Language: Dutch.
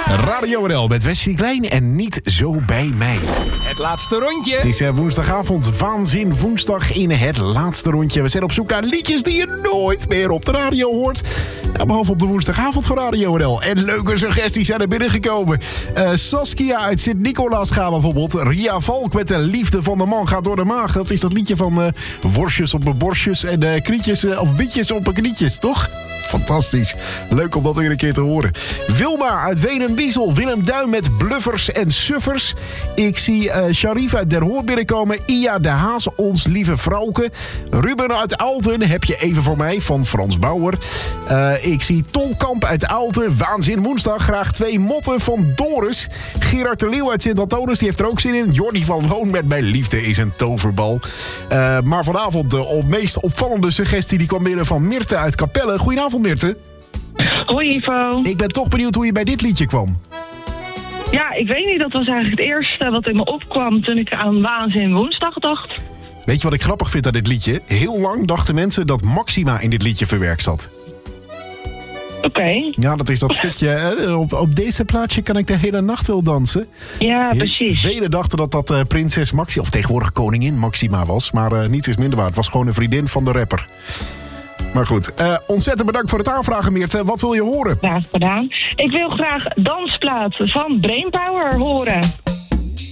Radio NL met Wesley Klein en Niet Zo Bij Mij. Het laatste rondje. Het is woensdagavond, waanzin woensdag in het laatste rondje. We zijn op zoek naar liedjes die je nooit meer op de radio hoort. Ja, behalve op de woensdagavond van Radio NL. En leuke suggesties zijn er binnengekomen. Saskia uit Sint-Nicolaas gaat bijvoorbeeld. Ria Valk met De Liefde van de Man gaat door de maag. Dat is dat liedje van worstjes op mijn borstjes en krietjes of bietjes op mijn knietjes, toch? Fantastisch. Leuk om dat weer een keer te horen. Wilma uit Wenen-Wiesel. Willem Duin met Bluffers en Suffers. Ik zie Sharif uit Der Hoor binnenkomen. Ia de Haas, Ons Lieve Vrouwke. Ruben uit Aalten, Heb je even voor mij, van Frans Bauer. Ik zie Tolkamp uit Aalten. Waanzin woensdag. Graag 2 motten van Doris. Gerard de Leeuw uit Sint-Antonis, die heeft er ook zin in. Jordi van Loon met Mijn Liefde is een toverbal. Maar vanavond de meest opvallende suggestie die kwam binnen van Mirte uit Capelle. Goedenavond, Mirte. Hoi Ivo. Ik ben toch benieuwd hoe je bij dit liedje kwam. Ja, ik weet niet. Dat was eigenlijk het eerste wat in me opkwam toen ik aan Waanzin woensdag dacht. Weet je wat ik grappig vind aan dit liedje? Heel lang dachten mensen dat Maxima in dit liedje verwerkt zat. Oké. Ja, dat is dat stukje. Op deze plaatje kan ik de hele nacht wel dansen. Ja, precies. Velen dachten dat dat prinses Maxima, of tegenwoordig koningin Maxima was. Maar niets is minder waar. Het was gewoon een vriendin van de rapper. Maar goed, ontzettend bedankt voor het aanvragen, Meerte. Wat wil je horen? Graag gedaan. Ik wil graag Dansplaat van Brainpower horen.